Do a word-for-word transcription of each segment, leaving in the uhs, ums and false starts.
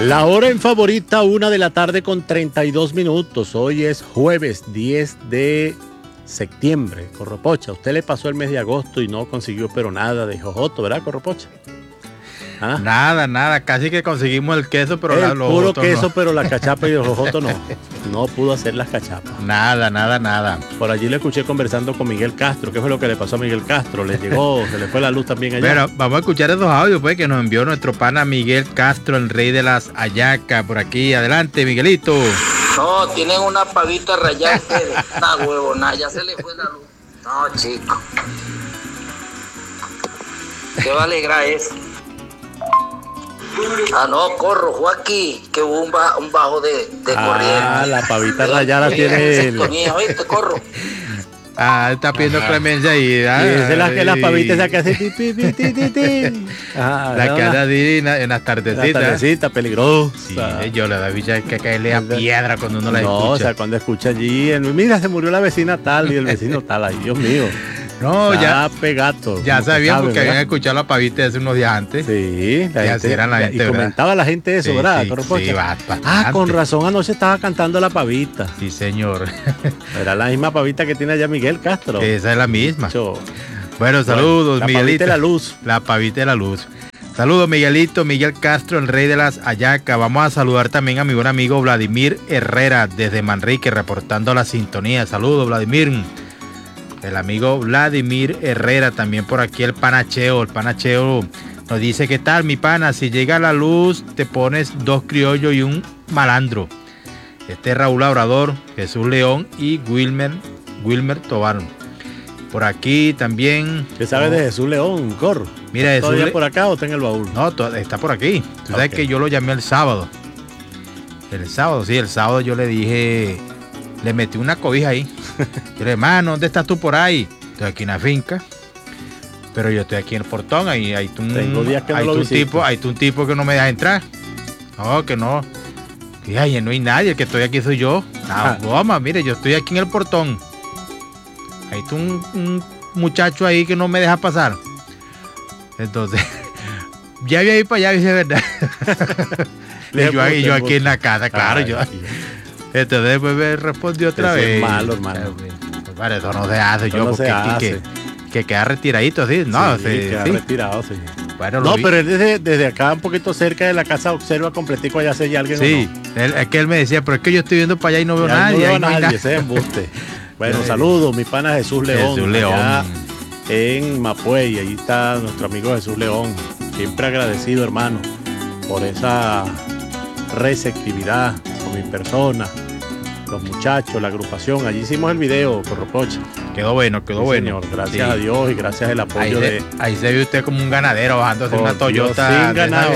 La hora en favorita, una de la tarde con treinta y dos minutos. Hoy es jueves diez de septiembre. Corropocha, usted le pasó el mes de agosto y no consiguió pero nada de jojoto, ¿verdad, Corropocha? ¿Ah? Nada, nada, casi que conseguimos el queso, pero el la, lo puro otro queso, no. Pero la cachapa y el jojoto no. No pudo hacer las cachapas. Nada, nada, nada. Por allí le escuché conversando con Miguel Castro. ¿Qué fue lo que le pasó a Miguel Castro? ¿Le llegó, se le fue la luz también allá? Pero vamos a escuchar esos audios pues que nos envió nuestro pana Miguel Castro, el rey de las hallacas, por aquí. Adelante, Miguelito. No, tienen una pavita rayada ustedes. Nah, huevo, nah, ya se le fue la luz. No, chico. ¿Qué va a alegrar eso? Ah, no, corro, Joaquín, que hubo un, ba un bajo de, de ah, corriente. Ah, la pavita rayada tiene él. ¿Oíste, corro? Ah, está pidiendo Ajá. clemencia ahí. Ah, y esa es la que las pavitas esa que hace ti, ti, ti, ti, ti, ti. Ajá, la que hace en, en las tardecitas. La tardecita, peligrosa. Sí, yo le da bicha que caerle a piedra cuando uno la no, escucha. No, o sea, cuando escucha allí, el, mira, se murió la vecina tal y el vecino tal. Ay, Dios mío. No, ya pegato. Ya sabían porque habían escuchado la pavita hace unos días antes. Sí, la gente, eran la gente, y comentaba la gente eso, sí, ¿verdad? Sí, sí, bastante. Ah, con razón, anoche estaba cantando la pavita. Sí, señor. Era la misma pavita que tiene allá Miguel Castro. Esa es la misma. Mucho. Bueno, saludos, la Miguelito. La pavita de la luz. La pavita de la luz. Saludos, Miguelito, Miguel Castro, el rey de las hallacas. Vamos a saludar también a mi buen amigo Vladimir Herrera desde Manrique, reportando la sintonía. Saludos, Vladimir. El amigo Vladimir Herrera, también por aquí el panacheo. El panacheo nos dice: ¿qué tal, mi pana? Si llega la luz, te pones dos criollos y un malandro. Este es Raúl Labrador, Jesús León y Wilmer, Wilmer Tobar. Por aquí también. ¿Qué sabes no. de Jesús León, Corro? Mira, Jesús ¿Todavía Le... por acá o está en el baúl? No, está por aquí. Tú sabes okay. que yo lo llamé el sábado. El sábado, sí, el sábado yo le dije, le metí una cobija ahí. Yo le dije, hermano, ¿dónde estás tú por ahí? Estoy aquí en la finca, pero yo estoy aquí en el portón. Ahí hay un, Tengo días que no hay lo un visito. tipo, hay un tipo que no me deja entrar. No, que no. Que ay, no hay nadie, el que estoy aquí soy yo. No, goma, mire, yo estoy aquí en el portón. Hay un, un muchacho ahí que no me deja pasar. Entonces, ya voy a ir para allá, dice verdad. y yo, y yo aquí en la casa, claro, ay, yo. Ay. Entonces después me respondió otra eso vez. Es malo, hermano. Pues, vale, eso no se hace. Eso yo no porque se que, hace. Que, que queda retiradito así. No, sí, se, queda sí. retirado, sí. Bueno, no, vi. pero él desde, desde acá, un poquito cerca de la casa, observa completico allá si hay alguien. Sí, o no. él, es que él me decía, pero es que yo estoy viendo para allá y no veo ya nadie. No veo ahí a no nadie, hay ese es embuste. Bueno, saludos, mi pana Jesús León. Jesús León. En Mapuey, ahí está nuestro amigo Jesús León. Siempre agradecido, hermano, por esa receptividad con mi persona, los muchachos, la agrupación. Allí hicimos el video, Corropocha. Quedó bueno, quedó sí, bueno. Señor, gracias sí. a Dios y gracias al apoyo ahí se, de... Ahí se ve usted como un ganadero bajándose oh, una Toyota. Dios, sin ganado.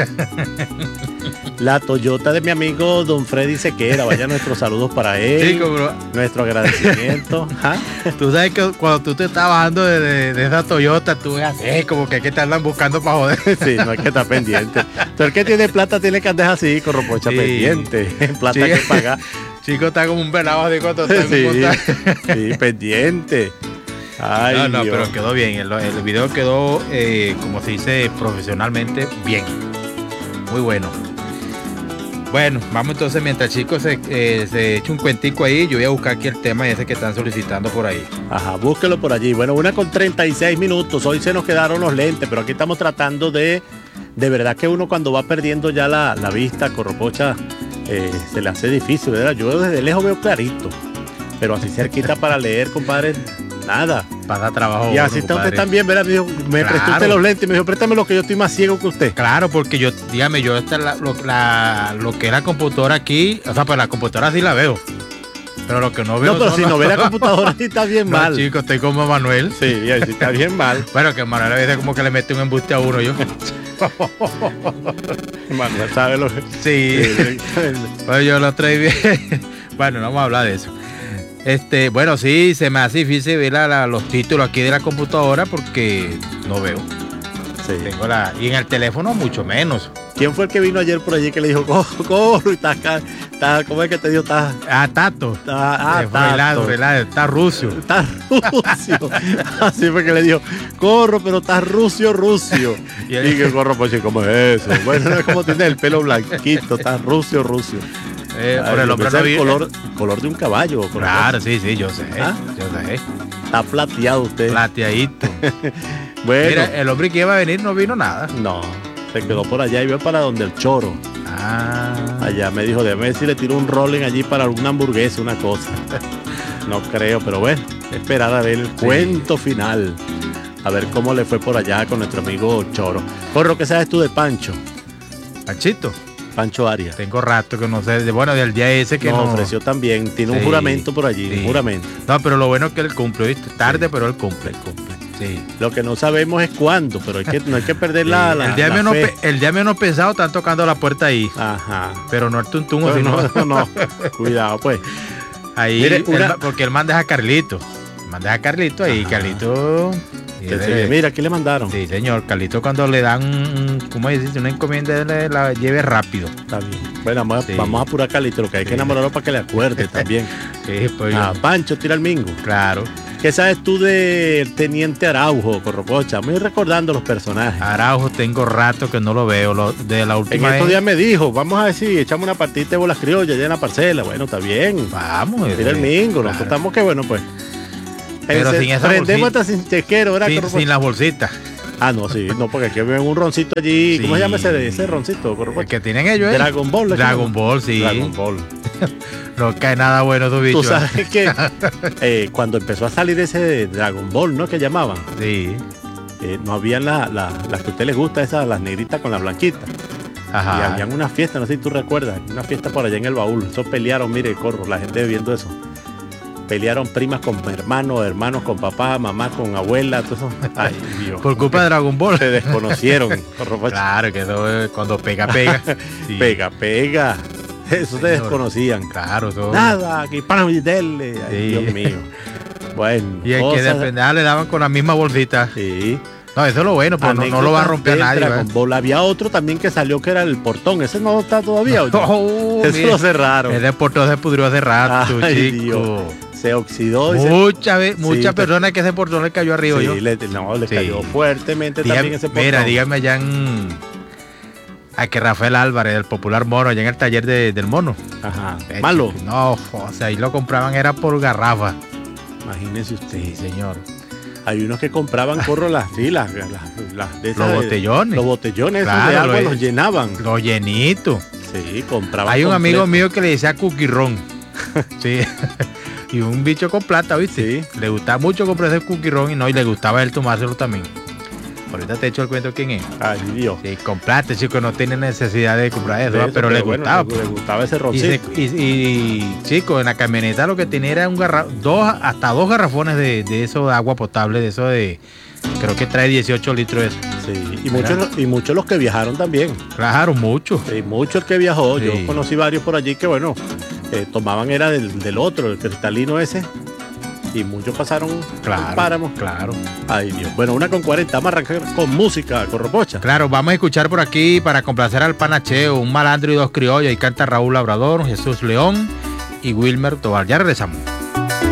La Toyota de mi amigo Don Freddy Sequera. Vaya nuestros saludos para él. Sí, como... Nuestro agradecimiento. Tú sabes que cuando tú te estás bajando de, de, de esa Toyota, tú ves así, como que aquí te andan buscando para joder. Sí, no hay que estar pendiente. Tú el que tiene plata tiene que andar así, Corropocha, sí. pendiente. Plata sí. que pagar. Chico está como un velado así cuando está sí, sí, pendiente. Ay, no, no, Dios. pero quedó bien. El, el video quedó, eh, como se dice profesionalmente, bien. Muy bueno. Bueno, vamos entonces, mientras chicos se, eh, se echa un cuentico ahí, yo voy a buscar aquí el tema ese que están solicitando por ahí. Ajá, búsquelo por allí. Bueno, una con treinta y seis minutos. Hoy se nos quedaron los lentes, pero aquí estamos tratando de... De verdad que uno cuando va perdiendo ya la, la vista, Corropocha, eh, se le hace difícil, ¿verdad? Yo desde lejos veo clarito, pero así cerquita para leer, compadre, nada. Pasa trabajo. Y así está usted también, ¿verdad? Me, dijo, me claro. prestó usted los lentes y me dijo, préstame lo que yo estoy más ciego que usted. Claro, porque yo, dígame, yo esta, la, lo, la, lo que es la computadora aquí, o sea, pues la computadora sí la veo. Pero lo que no veo. No, pero si no ve la computadora sí está bien no, mal. Chico, estoy como Manuel. Sí, sí está bien mal. Bueno, que Manuel a veces como que le mete un embuste a uno yo. Manuel sabe lo que. Sí. Bueno, yo lo traí bien. Bueno, no vamos a hablar de eso. Este, bueno, sí, se me hace difícil ver la, la, los títulos aquí de la computadora porque no veo. Sí. Tengo la, y en el teléfono mucho menos. ¿Quién fue el que vino ayer por allí que le dijo, corro, corro, y está acá, está, ¿cómo es que te dijo? Está, Ah, Tato. está, ah, Eh, fue helado, Tato. helado, está rucio. Está rucio. Así fue que le dijo, corro, pero está rucio, rucio. Y Y, él- que corro, pues, ¿cómo es eso? Bueno, es como tiene el pelo blanquito, está rucio, rucio. Eh, Ay, por el yo hombre pensé no el vi- color, color de un caballo. corro. Claro, sí, sí, yo sé. ¿Ah? Yo sé. Está plateado usted. Plateadito. Bueno, Mira, el hombre que iba a venir no vino nada. no, se quedó por allá y vio para donde el choro. Ah. Allá me dijo, déjame ver si le tiro un rolling allí para alguna hamburguesa, una cosa. No creo, pero bueno, esperar a ver el cuento final. A ver cómo le fue por allá con nuestro amigo Choro. Corro, ¿qué sabes tú de Pancho? Panchito, Pancho Arias. tengo rato que no sé. de- Bueno, del día ese que Nos no. ofreció también, tiene un Sí, juramento por allí, sí. un juramento. No, pero lo bueno es que él cumple, ¿viste? Tarde, pero él cumple. Él cumple. Sí. Lo que no sabemos es cuándo, pero hay que, no hay que perder la, la, el, día la menos fe. pe- el día menos pesado están tocando la puerta ahí. Ajá. Pero no el tuntum, No, sino no, no, cuidado pues. ahí. Mire, él una- ma- porque él manda a Carlito. Manda a Carlito ahí. Ajá. Carlito. y Que él se- es- mira, aquí le mandaron. Sí, señor. Carlito cuando le dan, un- ¿cómo dices? Una encomienda, él le- la lleve rápido. Está bien. Bueno, vamos, a- Sí. vamos a apurar a Calito, lo que hay que Sí. enamorarlo para que le acuerde también. Sí, pues yo- A Pancho tira el mingo. claro. ¿Qué sabes tú del Teniente Araujo, Corropocha? Muy recordando los personajes. Araujo tengo rato que no lo veo. Lo, de la En última estos vez. días me dijo, vamos a ver si echamos una partita de bolas criollas allá en la parcela. Bueno, está bien. Vamos. Tira el eh, mingo, claro. nosotros estamos que bueno, pues. Pero Ence- sin esa prendemos bolsita. hasta sin chequero, ¿verdad, Sin, Corropocha? sin las bolsitas. Ah, no, sí, no, porque aquí ven un roncito allí. Sí. ¿Cómo se llama ese, ese roncito, El Corropocha? que tienen ellos, ¿eh? Dragon Ball. ¿le Dragon llaman? Ball, sí. Dragon Ball. No cae nada bueno esos Tú bichos. sabes que eh, cuando empezó a salir ese Dragon Ball, ¿no? Que llamaban. Sí. eh, no habían la- la- las que a usted les gusta, esas, las negritas con las blanquitas. Y Ajá. habían una fiesta, no sé si tú recuerdas, una fiesta por allá en el baúl. Eso pelearon, mire, corro, la gente viendo eso. Pelearon primas con hermanos, hermanos con papá, mamá con abuela, todo eso. Ay, Dios. Por culpa de Dragon Ball. Se desconocieron. Corro, Claro, que eso, eh, cuando pega, pega. Sí. Pega, pega. Eso se Señor. desconocían. Claro, eso. Nada, aquí para y dele. Ay, Sí. Dios mío. Bueno, Y el que de cosas- pendeja le daban con la misma bolsita. Sí. No, eso es lo bueno, pero no, no lo va a romper Anécdotas nadie. del ¿verdad? Dragon Ball. Había otro también que salió que era el portón. Ese no está todavía. ¿o no? Oh, Eso mira, lo cerraron. el portón se pudrió hace rato, Ay, chico. Dios. Se oxidó. y se- Muchas ve- muchas pero- personas que ese portón le cayó arriba. Sí, yo. le, no, le Sí. cayó fuertemente Dígame- también ese portón. mira, dígame allá en. A que Rafael Álvarez, el popular mono, allá en el taller de- del mono. Ajá. Eh, Malo. chico, No, o sea, ahí lo compraban era por garrafa. Imagínese usted. Sí, señor. Hay unos que compraban, corro, las, sí, las, las, las de esas Los de- botellones. Los botellones esos Claro, de agua lo- los llenaban. Lo llenito. Sí, compraban. Hay un amigo completo. mío que le decía cuquirrón. Sí. Y un bicho con plata, ¿viste? Sí. Le gustaba mucho comprar ese cuquirrón y no, y le gustaba él tomárselo también. Ahorita te echo el cuento quién es. Ay, Dios. Sí, con plata, chico, no tiene necesidad de comprar eso, De eso, pero, le bueno, gustaba. le, le gustaba ese Y, roncito. se- y, y, chico, en la camioneta lo que tenía era un garra, dos, hasta dos garrafones de, de eso de agua potable, de eso de, creo que trae dieciocho litros eso. Sí, y muchos, y muchos los que viajaron también. Claro, mucho. Sí, muchos el que viajó. Yo Sí. conocí varios por allí que, bueno, eh, tomaban era del, del otro, el cristalino ese. Y muchos pasaron Claro, páramos. claro. Ay, Dios. Bueno, una con cuarenta, vamos a arrancar con música, Corropocha. Claro, vamos a escuchar por aquí para complacer al panacheo, un malandro y dos criollas, y canta Raúl Labrador, Jesús León y Wilmer Tobar. Ya regresamos.